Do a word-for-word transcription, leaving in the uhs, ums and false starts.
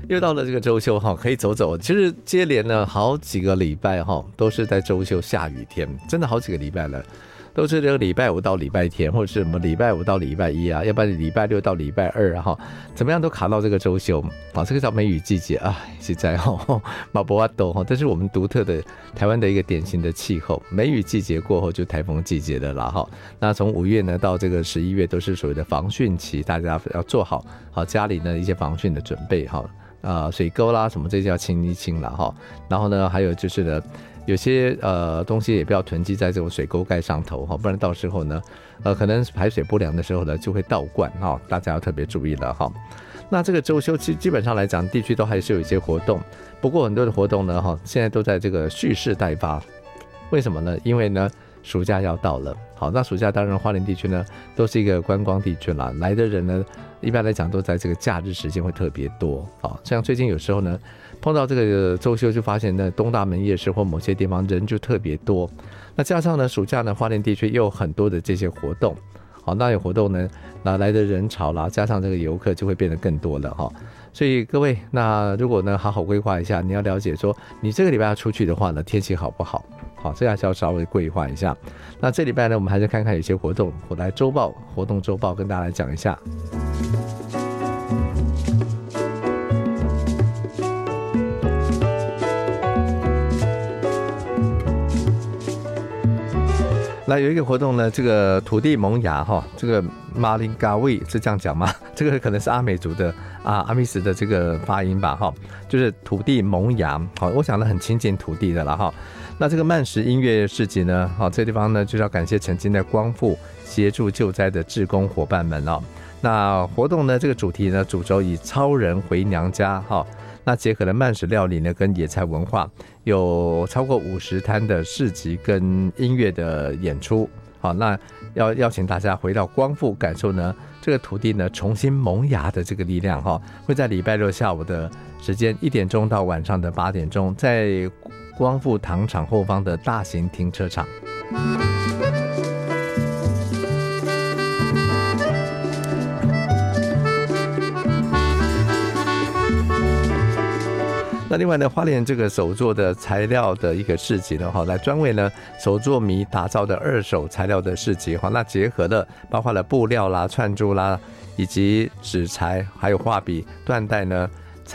又到了这个周休哈，可以走走。其实接连了好几个礼拜哈，都是在周休下雨天，真的好几个礼拜了，都是这个礼拜五到礼拜天，或者是什么礼拜五到礼拜一啊，要不然礼拜六到礼拜二啊哈，怎么样都卡到这个周休啊。这个叫梅雨季节啊，实在哈马博瓦斗哈，这是我们独特的台湾的一个典型的气候。梅雨季节过后就台风季节的啦哈。那从五月呢到这个十一月都是所谓的防汛期，大家要做好好家里呢一些防汛的准备哈。呃，水沟啦什么这些要清一清啦哈，然后呢，还有就是呢，有些呃东西也不要囤积在这种水沟盖上头哈，不然到时候呢，呃，可能排水不良的时候呢，就会倒灌哈，大家要特别注意了哈。那这个周休期基本上来讲，地区都还是有一些活动，不过很多的活动呢哈，现在都在这个蓄势待发，为什么呢？因为呢，暑假要到了。好，那暑假当然花莲地区呢都是一个观光地区啦，来的人呢一般来讲都在这个假日时间会特别多。好，像最近有时候呢碰到这个周休就发现呢东大门夜市或某些地方人就特别多，那加上呢暑假呢花莲地区又有很多的这些活动。好，那有活动呢哪来的人潮啦，加上这个游客就会变得更多了哈。所以各位，那如果呢好好规划一下，你要了解说你这个礼拜要出去的话呢，天气好不好？好，这样是要稍微规划一下。那这礼拜呢，我们还是看看有些活动，我来周报活动周报跟大家来讲一下。那有一个活动呢，这个土地萌芽哈，这个马林嘎卫是这样讲吗？这个可能是阿美族的啊阿密斯的这个发音吧哈，就是土地萌芽。好，我想呢很亲近土地的啦哈。那这个慢食音乐市集呢，好，这个地方呢就是要感谢曾经的光复协助救灾的志工伙伴们哦。那活动呢这个主题呢主轴以超人回娘家哈。那结合了慢食料理呢跟野菜文化，有超过五十摊的市集跟音乐的演出。好，那要邀请大家回到光复，感受呢这个土地呢重新萌芽的这个力量哈。会在礼拜六下午的时间一点钟到晚上的八点钟，在光复糖厂后方的大型停车场。那另外呢，花莲这个手作的材料的一个市集呢，哈，来专为呢手作迷打造的二手材料的市集，哈，那结合了包括了布料啦、串珠啦，以及纸材，还有画笔、缎带呢，